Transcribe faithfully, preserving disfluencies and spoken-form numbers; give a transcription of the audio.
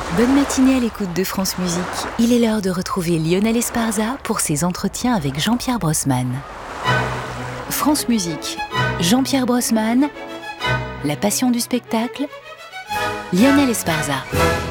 Bonne matinée à l'écoute de France Musique. Il est l'heure de retrouver Lionel Esparza pour ses entretiens avec Jean-Pierre Brosman. France Musique, Jean-Pierre Brosman, la passion du spectacle, Lionel Esparza.